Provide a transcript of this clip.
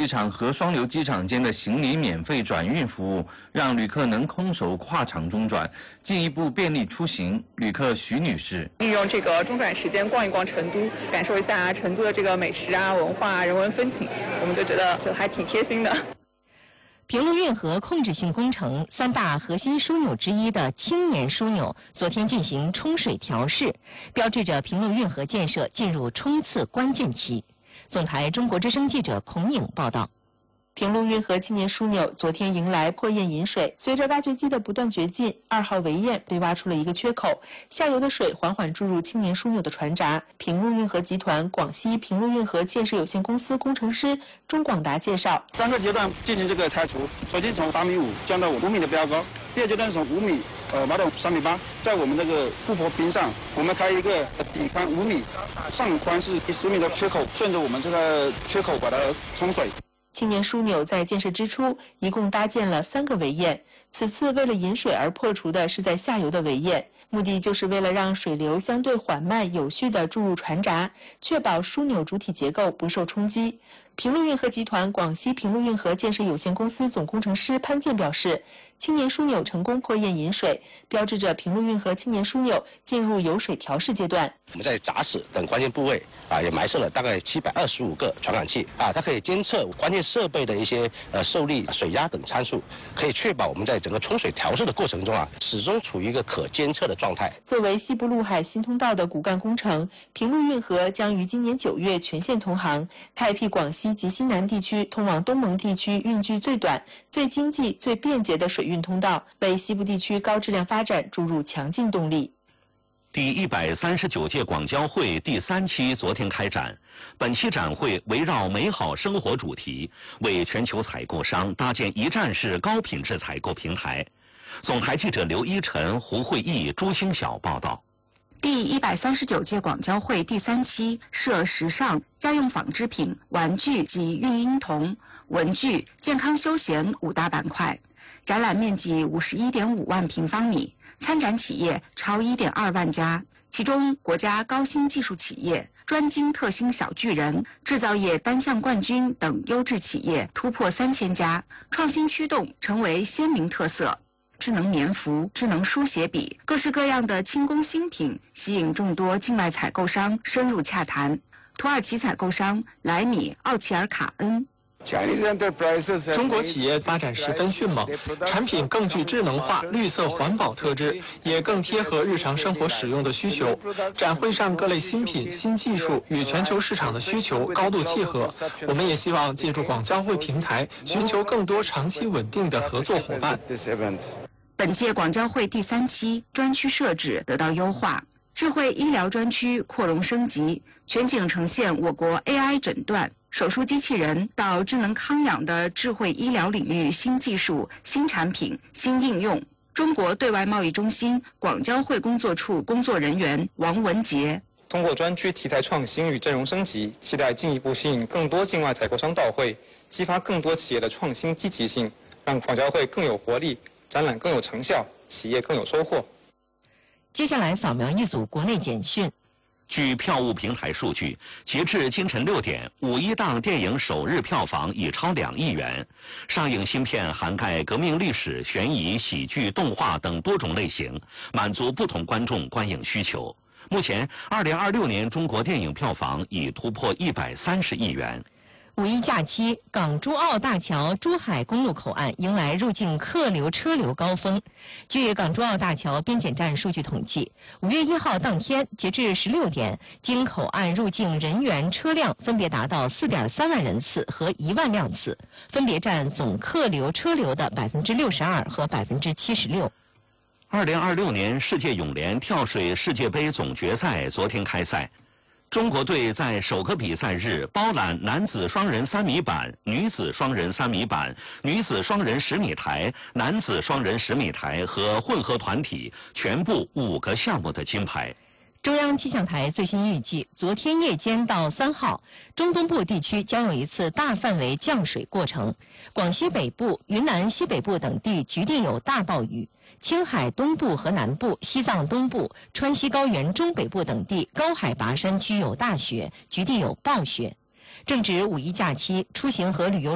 机场和双流机场间的行李免费转运服务，让旅客能空手跨场中转，进一步便利出行。旅客徐女士利用这个中转时间逛一逛成都，感受一下成都的这个美食啊、文化啊、人文风情，我们就觉得还挺贴心的。 平陆运河控制性工程3大核心枢纽之一的青年枢纽昨天进行冲水调试，标志着平陆运河建设进入冲刺关键期。总台中国之声记者孔颖报道。 平陆运河青年枢纽昨天迎来破堰引水，随着挖掘机的不断掘进，2号围堰被挖出了一个缺口，下游的水缓缓注入青年枢纽的船闸。平陆运河集团广西平陆运河建设有限公司工程师钟广达介绍 ，3个阶段进行这个拆除，首先从8.5米降到5米的标高，第二阶段从5米挖到3.8米，在我们这个护坡边上，我们开一个底宽5米、上宽是10米的缺口，顺着我们这个缺口把它冲水。 青年枢纽在建设之初一共搭建了3个围堰，此次为了引水而破除的是在下游的围堰，目的就是为了让水流相对缓慢有序地注入船闸，确保枢纽主体结构不受冲击。平陆运河集团广西平陆运河建设有限公司总工程师潘健表示，青年枢纽成功破堰引水，标志着平陆运河青年枢纽进入有水调试阶段。 我们在闸室等关键部位也埋设了大概725个传感器它可以监测关键设备的一些受力、水压等参数，可以确保我们在整个冲水调试的过程中始终处于一个可监测的状态。 作为西部陆海新通道的骨干工程，平陆运河将于今年9月全线通航，开辟广西及西南地区通往东盟地区运距最短、最经济、最便捷的水运通道，为西部地区高质量发展注入强劲动力。 第139届广交会第3期昨天开展，本期展会围绕美好生活主题，为全球采购商搭建一站式高品质采购平台。总台记者刘一晨、胡慧义、朱清晓报道。 第139届广交会第3期设时尚、家用纺织品、玩具及孕婴童、文具、健康休闲5大板块，展览面积51.5万平方米，参展企业超1.2万家，其中国家高新技术企业、专精特新小巨人、制造业单项冠军等优质企业突破3000家，创新驱动成为鲜明特色。智能棉服、智能书写笔，各式各样的轻工新品吸引众多境外采购商深入洽谈。土耳其采购商莱米奥齐尔卡恩。 中国企业发展十分迅猛，产品更具智能化、绿色环保特质，也更贴合日常生活使用的需求。展会上各类新品、新技术与全球市场的需求高度契合。我们也希望借助广交会平台，寻求更多长期稳定的合作伙伴。 本届广交会第3期专区设置得到优化，智慧医疗专区扩容升级，全景呈现我国 AI 诊断、手术机器人到智能康养的智慧医疗领域新技术、新产品、新应用。中国对外贸易中心广交会工作处工作人员王文杰。 通过专区题材创新与阵容升级，期待进一步吸引更多境外采购商到会，激发更多企业的创新积极性，让广交会更有活力，展览更有成效，企业更有收获。 接下来扫描一组国内简讯。 据票务平台数据，截至清晨6点，5·1档电影首日票房已超2亿元。上映新片涵盖革命历史、悬疑、喜剧、动画等多种类型，满足不同观众观影需求。目前，2026年中国电影票房已突破130亿元。 5·1假期，港珠澳大桥珠海公路口岸迎来入境客流车流高峰。据港珠澳大桥边检站数据统计，5月1号当天，截至16点，经口岸入境人员车辆分别达到4.3万人次和1万辆次，分别占总客流车流的62%和76%。 2026年世界泳联跳水世界杯总决赛昨天开赛。中国队在首个比赛日包揽男子双人3米板、女子双人3米板、女子双人10米台、男子双人10米台和混合团体全部5个项目的金牌。 中央气象台最新预计，昨天夜间到3号，中东部地区将有一次大范围降水过程，广西北部、云南西北部等地局地有大暴雨。青海东部和南部、西藏东部、川西高原中北部等地高海拔山区有大雪，局地有暴雪。正值5·1假期，出行和旅游